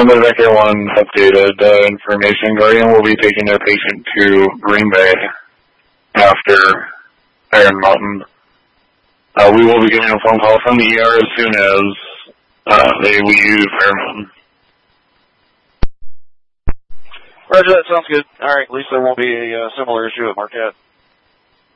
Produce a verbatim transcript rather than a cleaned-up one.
And the Vector one updated uh, information. Guardian will be taking their patient to Green Bay after Iron Mountain. Uh, we will be getting a phone call from the E R as soon as uh, they leave Iron Mountain. Roger, that sounds good. All right, at least there won't be a uh, similar issue at Marquette.